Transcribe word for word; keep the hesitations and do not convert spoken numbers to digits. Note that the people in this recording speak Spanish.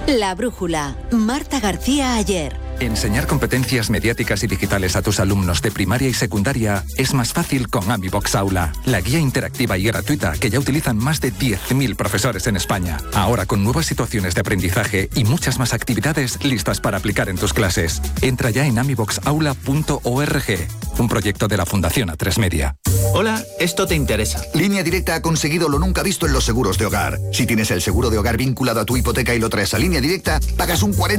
La brújula. Marta García Ayer. Enseñar competencias mediáticas y digitales a tus alumnos de primaria y secundaria es más fácil con AmiBox Aula, la guía interactiva y gratuita que ya utilizan más de diez mil profesores en España. Ahora con nuevas situaciones de aprendizaje y muchas más actividades listas para aplicar en tus clases. Entra ya en amibox aula punto org, un proyecto de la Fundación A tres Media. Hola, esto te interesa. Línea Directa ha conseguido lo nunca visto en los seguros de hogar. Si tienes el seguro de hogar vinculado a tu hipoteca y lo traes a Línea Directa, pagas un cuarenta